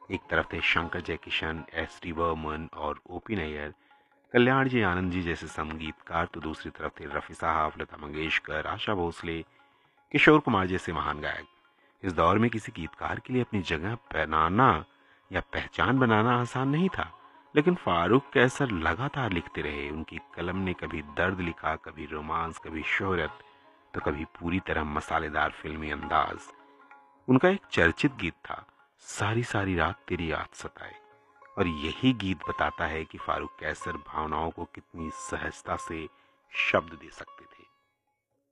एक तरफ थे शंकर जयकिशन, एस टी बर्मन और ओपी नैयर, कल्याण जी, आनंद जी जैसे संगीतकार, तो दूसरी तरफ थे रफ़ी साहब, लता मंगेशकर, आशा भोसले, किशोर कुमार जैसे महान गायक। इस दौर में किसी गीतकार के लिए अपनी जगह बनाना या पहचान बनाना आसान नहीं था, लेकिन फारूक कैसर लगातार लिखते रहे। उनकी कलम ने कभी दर्द लिखा, कभी रोमांस, कभी शोहरत, तो कभी पूरी तरह मसालेदार फिल्मी अंदाज। उनका एक चर्चित गीत था, सारी सारी रात तेरी याद सताए, और यही गीत बताता है कि फारूक कैसर भावनाओं को कितनी सहजता से शब्द दे सकते थे।